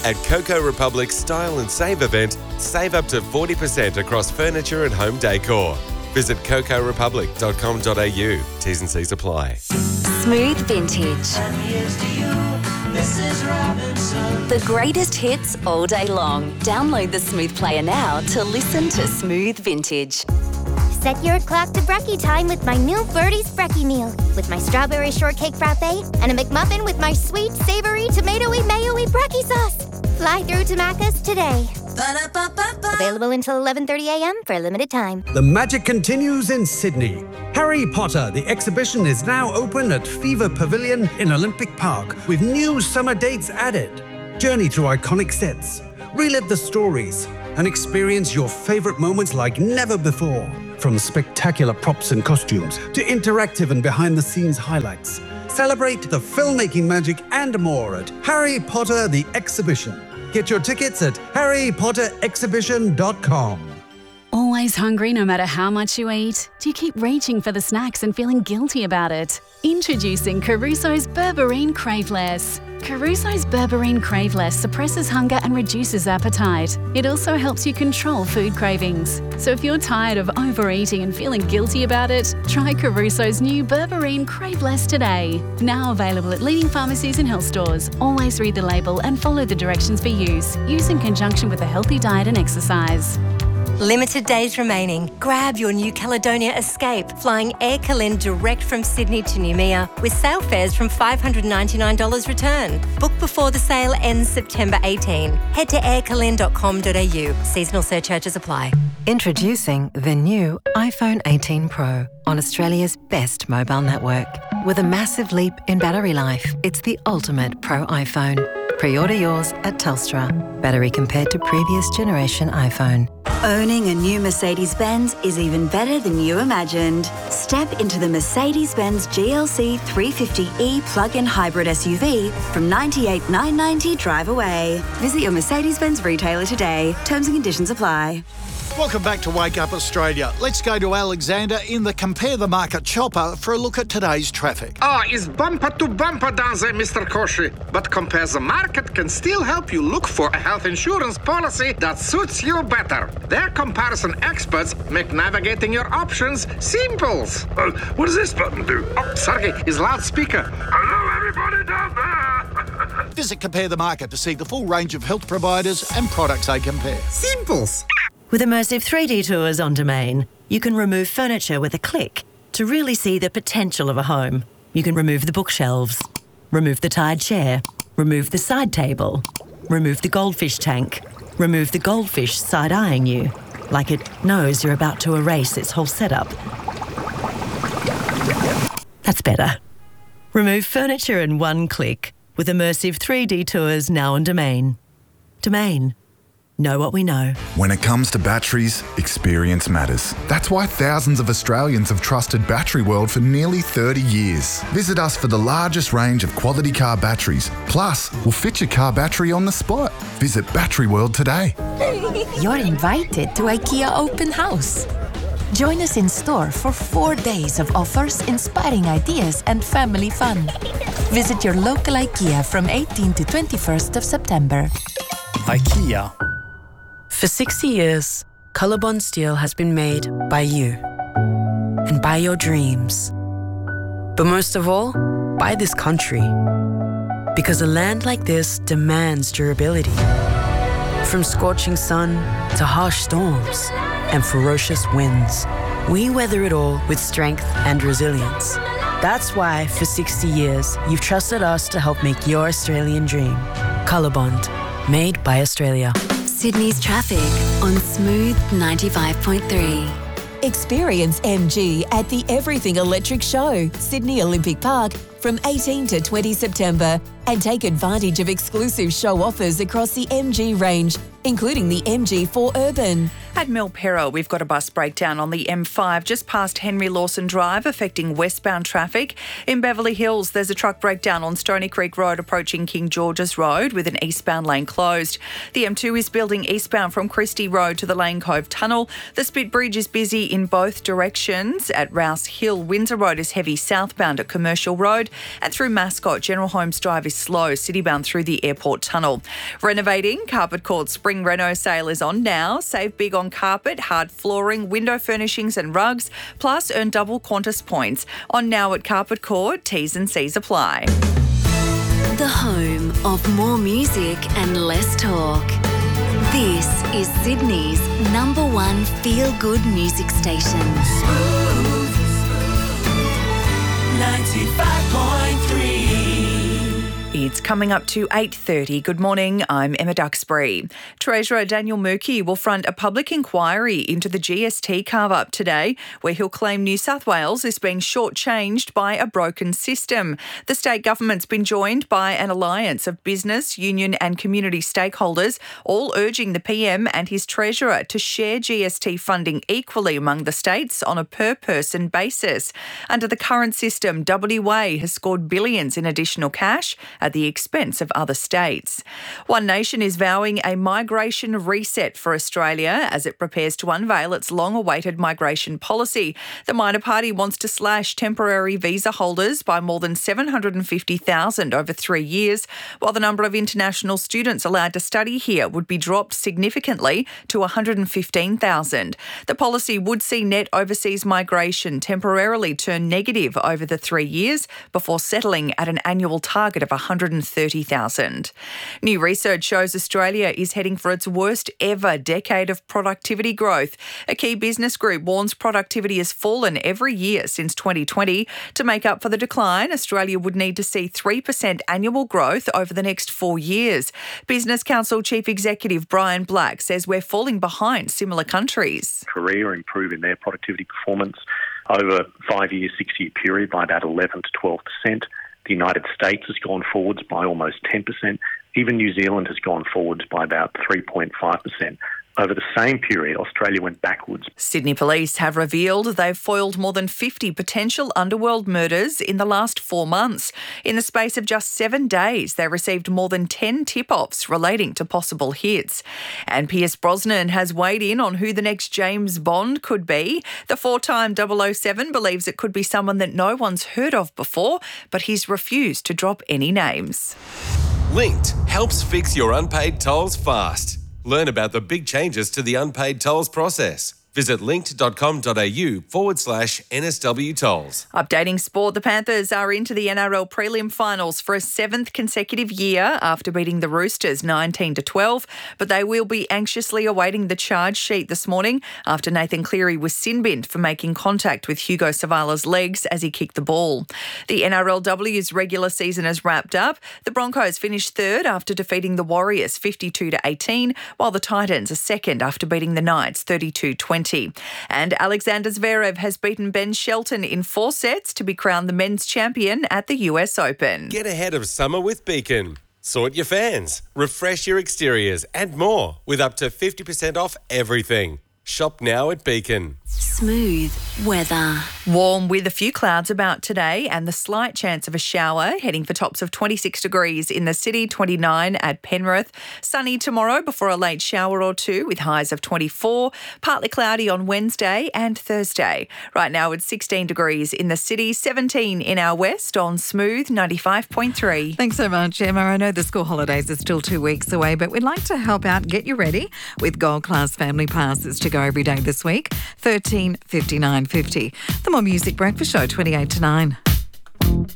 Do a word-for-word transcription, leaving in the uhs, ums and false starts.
At Coco Republic's Style and Save event, save up to forty percent across furniture and home decor. Visit coco republic dot com dot a u. T's and C's apply. Smooth Vintage. The greatest hits all day long. Download the Smooth Player now to listen to Smooth Vintage. Set your clock to brekkie time with my new Birdie's Brekkie meal. With my strawberry shortcake frappe and a McMuffin with my sweet, savoury, tomatoey, mayo-y brekkie sauce. Fly through to Macca's today. Ba-da-ba-ba-ba. Available until eleven thirty a.m. for a limited time. The magic continues in Sydney. Harry Potter, the exhibition, is now open at Fever Pavilion in Olympic Park with new summer dates added. Journey through iconic sets, relive the stories, and experience your favourite moments like never before. From spectacular props and costumes to interactive and behind-the-scenes highlights. Celebrate the filmmaking magic and more at Harry Potter the Exhibition. Get your tickets at harry potter exhibition dot com. Always hungry no matter how much you eat? Do you keep reaching for the snacks and feeling guilty about it? Introducing Caruso's Berberine Craveless. Caruso's Berberine Craveless suppresses hunger and reduces appetite. It also helps you control food cravings. So if you're tired of overeating and feeling guilty about it, try Caruso's new Berberine Craveless today. Now available at leading pharmacies and health stores. Always read the label and follow the directions for use. Use in conjunction with a healthy diet and exercise. Limited days remaining. Grab your New Caledonia Escape, flying Air Calen direct from Sydney to Noumea with sale fares from five hundred ninety-nine dollars return. Book before the sale ends September eighteenth. Head to air calen dot com dot a u. Seasonal surcharges apply. Introducing the new iPhone eighteen Pro on Australia's best mobile network. With a massive leap in battery life, it's the ultimate Pro iPhone. Pre-order yours at Telstra. Battery compared to previous generation iPhone. Owning a new Mercedes-Benz is even better than you imagined. Step into the Mercedes-Benz G L C three fifty E plug-in hybrid S U V from ninety-eight thousand nine hundred ninety dollars drive away. Visit your Mercedes-Benz retailer today. Terms and conditions apply. Welcome back to Wake Up Australia. Let's go to Alexander in the Compare the Market chopper for a look at today's traffic. Ah, oh, it's bumper to bumper down there, Mister Koshi. But Compare the Market can still help you look for a health insurance policy that suits you better. Their comparison experts make navigating your options simple. Uh, what does this button do? Oh, sorry, it's loudspeaker. Hello, everybody down there. Visit Compare the Market to see the full range of health providers and products they compare. Simples. With immersive three D tours on Domain, you can remove furniture with a click to really see the potential of a home. You can remove the bookshelves, remove the tied chair, remove the side table, remove the goldfish tank, remove the goldfish side-eyeing you, like it knows you're about to erase its whole setup. That's better. Remove furniture in one click with immersive three D tours now on Domain. Domain. Know what we know. When it comes to batteries, experience matters. That's why thousands of Australians have trusted Battery World for nearly thirty years. Visit us for the largest range of quality car batteries. Plus, we'll fit your car battery on the spot. Visit Battery World today. You're invited to IKEA Open House. Join us in store for four days of offers, inspiring ideas and family fun. Visit your local IKEA from eighteenth to twenty-first of September. IKEA. For sixty years, Colorbond steel has been made by you and by your dreams. But most of all, by this country. Because a land like this demands durability. From scorching sun to harsh storms and ferocious winds, we weather it all with strength and resilience. That's why, for sixty years, you've trusted us to help make your Australian dream. Colorbond, made by Australia. Sydney's traffic on Smooth ninety-five point three. Experience M G at the Everything Electric Show, Sydney Olympic Park, from eighteenth to twentieth September, and take advantage of exclusive show offers across the M G range, including the M G four Urban. At Milperra, we've got a bus breakdown on the M five just past Henry Lawson Drive, affecting westbound traffic. In Beverly Hills, there's a truck breakdown on Stony Creek Road approaching King George's Road with an eastbound lane closed. The M two is building eastbound from Christie Road to the Lane Cove Tunnel. The Spit Bridge is busy in both directions. At Rouse Hill, Windsor Road is heavy southbound at Commercial Road. And through Mascot, General Holmes Drive is slow, citybound through the airport tunnel. Renovating, Carpet Court's spring reno sale is on now. Save big on carpet, hard flooring, window furnishings and rugs, plus earn double Qantas points. On now at Carpet Court, T's and C's apply. The home of more music and less talk. This is Sydney's number one feel-good music station. ninety-five point three. It's coming up to eight thirty. Good morning, I'm Emma Duxbury. Treasurer Daniel Murky will front a public inquiry into the G S T carve-up today, where he'll claim New South Wales is being shortchanged by a broken system. The state government's been joined by an alliance of business, union and community stakeholders, all urging the P M and his treasurer to share G S T funding equally among the states on a per-person basis. Under the current system, W A has scored billions in additional cash at the expense of other states. One Nation is vowing a migration reset for Australia as it prepares to unveil its long-awaited migration policy. The minor party wants to slash temporary visa holders by more than seven hundred fifty thousand over three years, while the number of international students allowed to study here would be dropped significantly to one hundred fifteen thousand. The policy would see net overseas migration temporarily turn negative over the three years before settling at an annual target of one hundred thirty thousand. New research shows Australia is heading for its worst ever decade of productivity growth. A key business group warns productivity has fallen every year since twenty twenty. To make up for the decline, Australia would need to see three percent annual growth over the next four years. Business Council Chief Executive Brian Black says we're falling behind similar countries. Korea improve in their productivity performance over a five-year, six-year period by about eleven to twelve percent. The United States has gone forwards by almost ten percent. Even New Zealand has gone forwards by about three point five percent. Over the same period, Australia went backwards. Sydney Police have revealed they've foiled more than fifty potential underworld murders in the last four months. In the space of just seven days, they received more than ten tip-offs relating to possible hits. And Pierce Brosnan has weighed in on who the next James Bond could be. The four-time double oh seven believes it could be someone that no one's heard of before, but he's refused to drop any names. Linked helps fix your unpaid tolls fast. Learn about the big changes to the unpaid tolls process. Visit linked.com.au forward slash NSW tolls. Updating sport, the Panthers are into the N R L prelim finals for a seventh consecutive year after beating the Roosters nineteen to twelve, but they will be anxiously awaiting the charge sheet this morning after Nathan Cleary was sin-binned for making contact with Hugo Savala's legs as he kicked the ball. The N R L W's regular season has wrapped up. The Broncos finished third after defeating the Warriors fifty-two to eighteen, while the Titans are second after beating the Knights thirty-two twenty. And Alexander Zverev has beaten Ben Shelton in four sets to be crowned the men's champion at the U S Open. Get ahead of summer with Beacon. Sort your fans, refresh your exteriors and more with up to fifty percent off everything. Shop now at Beacon. Smooth weather. Warm with a few clouds about today and the slight chance of a shower, heading for tops of twenty-six degrees in the city, twenty-nine at Penrith. Sunny tomorrow before a late shower or two with highs of twenty-four. Partly cloudy on Wednesday and Thursday. Right now it's sixteen degrees in the city, seventeen in our west on Smooth ninety-five point three. Thanks so much, Emma. I know the school holidays are still two weeks away, but we'd like to help out, get you ready with Gold Class Family Passes to go every day this week. thirteen fifty-nine fifty. The More Music Breakfast Show, twenty-eight to nine.